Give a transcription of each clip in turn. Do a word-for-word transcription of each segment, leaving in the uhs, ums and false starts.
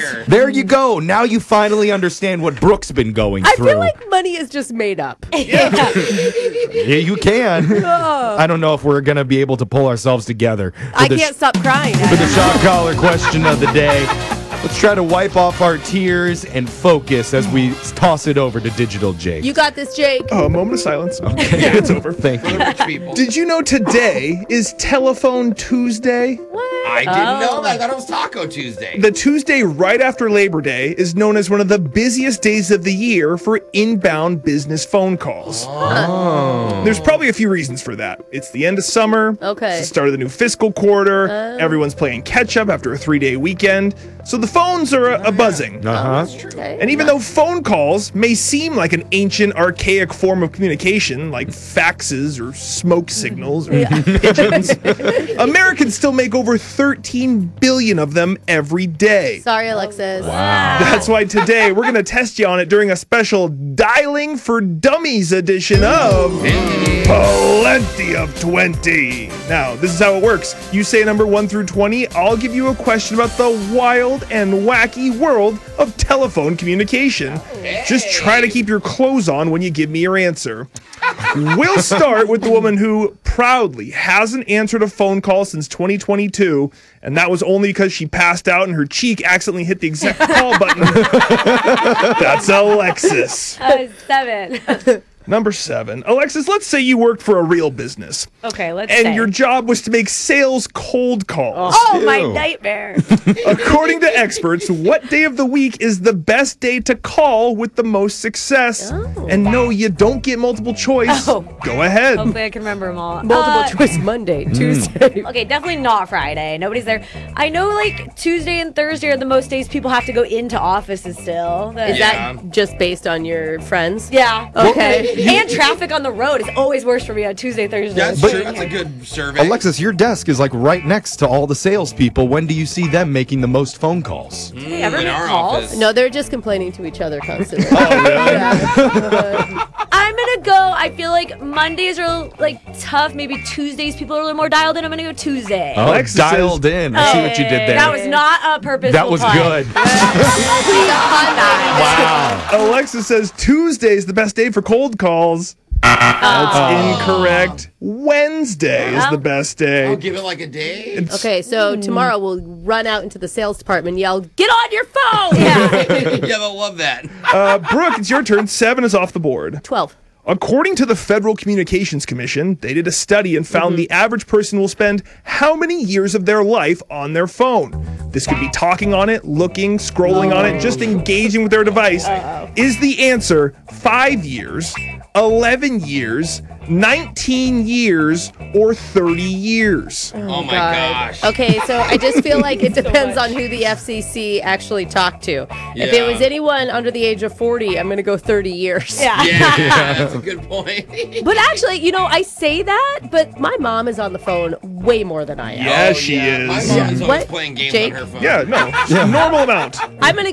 here. There you go. Now you finally understand what Brooke's been going I through. feel like money is just made up. Yeah, you can. I don't know if we're going to be able to pull ourselves together. For I the can't sh- stop crying. For the shock collar question of the day. Let's try to wipe off our tears and focus as we toss it over to Digital Jake. You got this, Jake. Oh, a moment of silence. Okay. Yeah, it's over. Thank you. Rich people. Did you know today is Telephone Tuesday? I didn't know that. I thought it was Taco Tuesday. The Tuesday right after Labor Day is known as one of the busiest days of the year for inbound business phone calls. Oh. There's probably a few reasons for that. It's the end of summer. Okay. It's the start of the new fiscal quarter. Oh. Everyone's playing catch up after a three-day weekend. So the phones are a, a buzzing. Uh-huh. Okay. And even though phone calls may seem like an ancient, archaic form of communication, like faxes or smoke signals or pigeons, Americans still make over thirteen billion of them every day. Sorry, Alexis. Wow. That's why today we're going to test you on it during a special Dialing for Dummies edition of Plenty of twenty. Now, this is how it works. You say number one through twenty, I'll give you a question about the wild and wacky world of telephone communication. Just try to keep your clothes on when you give me your answer. We'll start with the woman who proudly hasn't answered a phone call since twenty twenty-two, and that was only because she passed out and her cheek accidentally hit the exact call button. That's Alexis. Uh, seven. Number seven. Alexis, let's say you worked for a real business, Okay, let's and say. your job was to make sales cold calls. Oh, my Ew. nightmare. According to experts, what day of the week is the best day to call with the most success? Oh. And no, you don't get multiple choice. Oh. Go ahead. Hopefully I can remember them all. Multiple Uh, choice Monday, Tuesday. Okay, definitely not Friday. Nobody's there. I know, like, Tuesday and Thursday are the most days people have to go into offices still. That- Is Yeah. that just based on your friends? Yeah. Okay. And traffic on the road is always worse for me on Tuesday, Thursday. That's But- true. That's a good survey. Alexis, your desk is like right next to all the salespeople. When do you see them making the most phone calls? Mm, They ever in make our calls? office. No, they're just complaining to each other constantly. I'm gonna go. I feel like Mondays are like tough. Maybe Tuesdays people are a little more dialed in. I'm gonna go Tuesday. Oh, Alexis dialed says- in. I see what you did there. That was not a purposeful That was pun. good. Wow. Alexa says Tuesday is the best day for cold calls. That's incorrect. Wednesday is the best I'll day. give it like a day. Okay, so tomorrow we'll run out into the sales department and yell, "Get on your phone!" Yeah. Yeah, they'll love that. Uh, Brooke, it's your turn. Seven is off the board. twelve. According to the Federal Communications Commission, they did a study and found the average person will spend how many years of their life on their phone? This could be talking on it, looking, scrolling on it, just engaging with their device. Is the answer five years, eleven years, nineteen years, or thirty years? Oh, my God. gosh. Okay, so I just feel like it depends on who the F C C actually talked to. If it Yeah. was anyone under the age of forty, I'm going to go thirty years. Yeah. Yeah, that's a good point. But actually, you know, I say that, but my mom is on the phone way more than I am. Yeah, Oh, she yeah. My is. mom is always What? playing games Jake? on her phone. Yeah, no, normal amount. I'm going to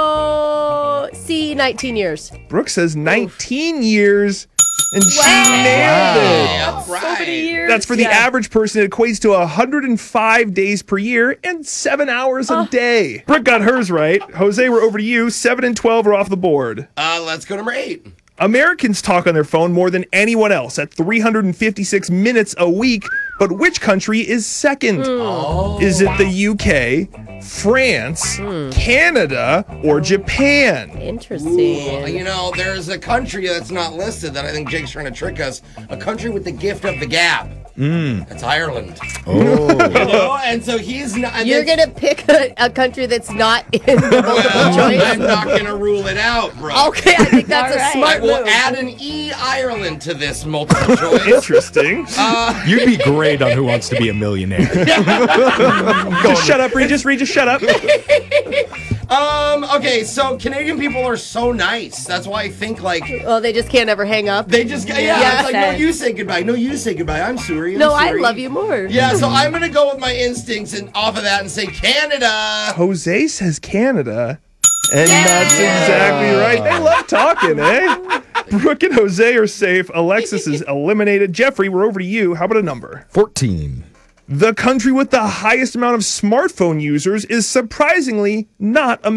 go see nineteen years. Brooke says nineteen years, and she Wow. nailed it. Yeah, So right. many years. That's for the Yeah. average person. It equates to one hundred five days per year and seven hours a day. Brooke got hers right. Jose, we're over to you. seven and twelve are off the board. Uh, let's go number eight. Americans talk on their phone more than anyone else at three hundred fifty-six minutes a week. But which country is second? Is it the U K, France, Canada, or Japan? Interesting. Ooh, you know, there's a country that's not listed that I think Jake's trying to trick us. A country with the gift of the gab. Mm. That's Ireland. Oh. You know, and so he's not. and You're that's- going to pick a, a country that's not in the multiple Well, I'm choice? not going to rule it out, bro. Okay, I think that's All a right. smart I will move. add an E Ireland to this multiple choice. Interesting. You'd be great on Who Wants to Be a Millionaire. Just shut up, Regis. Regis, shut up. Um, okay, so Canadian people are so nice. That's why I think, like, Well, they just can't ever hang up. they just, yeah, Yeah. it's like, no, you say goodbye. No, you say goodbye. I'm sorry. I'm No, I sorry. love you more. Yeah, so I'm going to go with my instincts and off of that and say Canada. Jose says Canada. And that's exactly right. They love talking, eh? Brooke and Jose are safe. Alexis is eliminated. Jeffrey, we're over to you. How about a number? fourteen. The country with the highest amount of smartphone users is surprisingly not